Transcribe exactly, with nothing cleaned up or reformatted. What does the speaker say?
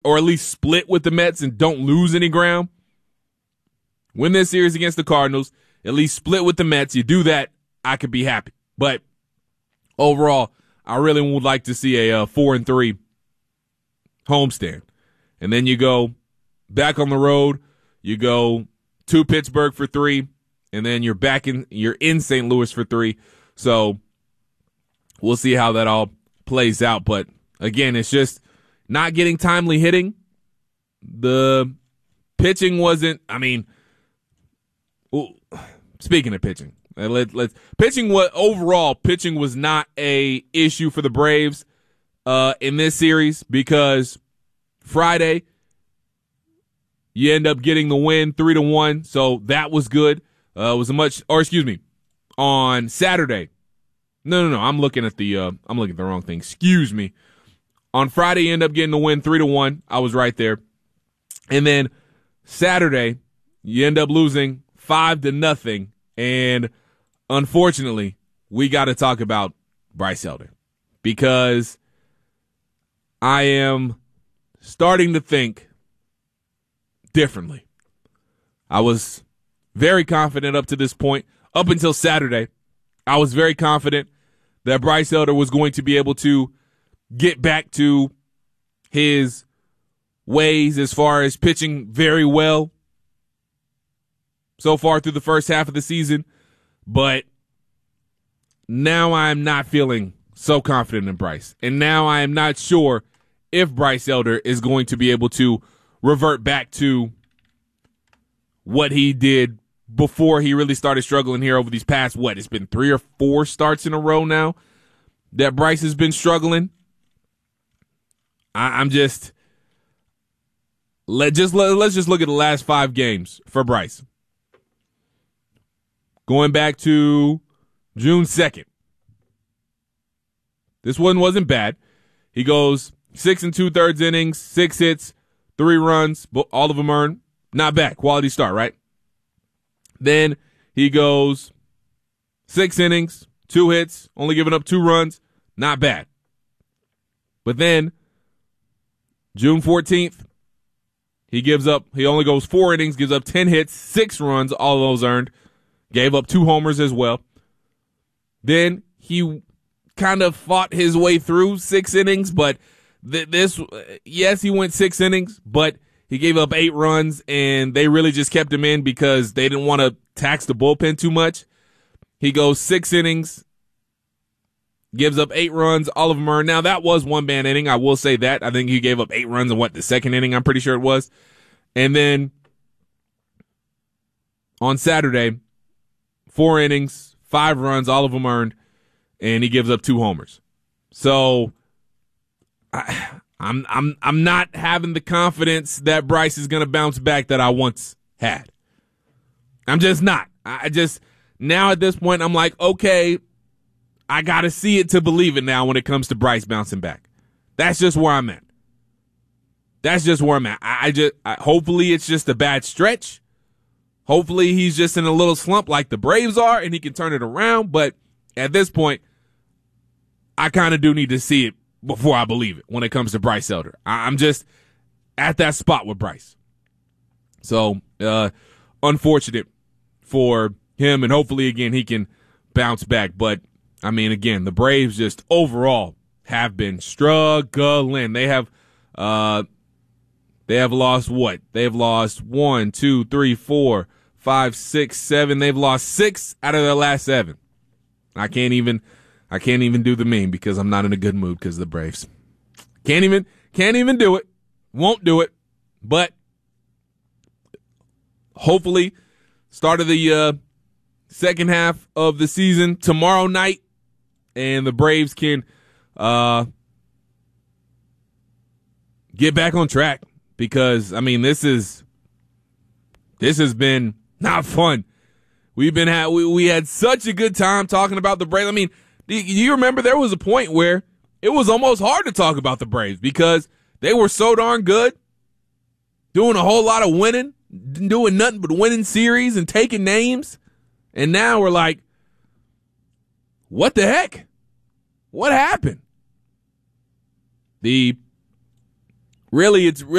or at least split with the Mets and don't lose any ground. Win this series against the Cardinals, at least split with the Mets. You do that, I could be happy. But overall, I really would like to see a uh, four and three homestand. And then you go back on the road, you go to Pittsburgh for three, and then you're back in you're in Saint Louis for three. So we'll see how that all plays out. But again, it's just not getting timely hitting. The pitching wasn't, I mean, well, speaking of pitching, let, let's pitching what overall pitching was not a issue for the Braves uh, in this series, because Friday you end up getting the win three to one, so that was good. Uh, it was a much, or excuse me, on Saturday. No, no, no. I'm looking at the uh, I'm looking at the wrong thing. Excuse me. On Friday, you end up getting the win three to one. I was right there, and then Saturday, you end up losing five to nothing. And unfortunately, we got to talk about Bryce Elder, because I am starting to think differently. I was very confident up to this point. Up until Saturday, I was very confident that Bryce Elder was going to be able to get back to his ways as far as pitching very well so far through the first half of the season. But now I'm not feeling so confident in Bryce. And now I am not sure if Bryce Elder is going to be able to revert back to what he did before he really started struggling here over these past, what, it's been three or four starts in a row now that Bryce has been struggling. I, I'm just, let just let, let's just look at the last five games for Bryce. Going back to June second. This one wasn't bad. He goes six and two thirds innings, six hits, three runs, but all of them earned. Not bad. Quality start, right? Then he goes six innings, two hits, only giving up two runs. Not bad. But then June fourteenth, he gives up, he only goes four innings, gives up ten hits, six runs, all of those earned. Gave up two homers as well. Then he kind of fought his way through six innings, but th- this, yes, he went six innings, but he gave up eight runs, and they really just kept him in because they didn't want to tax the bullpen too much. He goes six innings, gives up eight runs, all of them earned. Now, that was one bad inning. I will say that. I think he gave up eight runs in, what, the second inning, I'm pretty sure it was. And then on Saturday, four innings, five runs, all of them earned, and he gives up two homers. So I, I'm I'm I'm not having the confidence that Bryce is going to bounce back that I once had. I'm just not. I just now at this point I'm like, okay, I got to see it to believe it now when it comes to Bryce bouncing back. That's just where I'm at. That's just where I'm at. I, I just I, hopefully it's just a bad stretch. Hopefully he's just in a little slump like the Braves are and he can turn it around. But at this point, I kind of do need to see it before I believe it when it comes to Bryce Elder. I'm just at that spot with Bryce. So, uh, unfortunate for him, and hopefully, again, he can bounce back. But, I mean, again, the Braves just overall have been struggling. They have uh, they have lost what? They've lost one, two, three, four, five, six, seven. They've lost six out of their last seven. I can't even I can't even do the meme because I'm not in a good mood because of the Braves. Can't even can't even do it. Won't do it. But hopefully, start of the uh, second half of the season tomorrow night, and the Braves can uh, get back on track. Because I mean, this is this has been not fun. We've been had we, we had such a good time talking about the Braves. I mean, do you remember there was a point where it was almost hard to talk about the Braves because they were so darn good, doing a whole lot of winning, doing nothing but winning series and taking names. And now we're like, what the heck? What happened? The Really, it's really